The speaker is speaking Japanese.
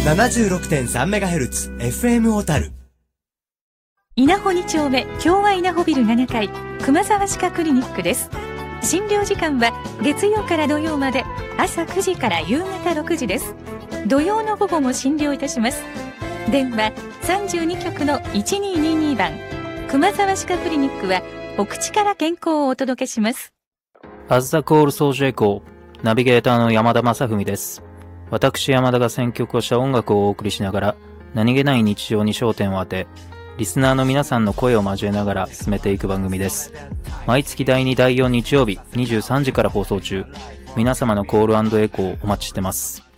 76.3MHz FM 小樽。 稲穂2丁目共和稲穂ビル7階熊沢歯科クリニックです。診療時間は月曜から土曜まで朝9時から夕方6時です。土曜の午後も診療いたします。電話32局の1222番。熊沢歯科クリニックはお口から健康をお届けします。 アズザコール操縦校ナビゲーターの山田正文です。私山田が選曲をした音楽をお送りしながら何気ない日常に焦点を当て、リスナーの皆さんの声を交えながら進めていく番組です。毎月第2第4日曜日23時から放送中。皆様のコール&エコーをお待ちしてます。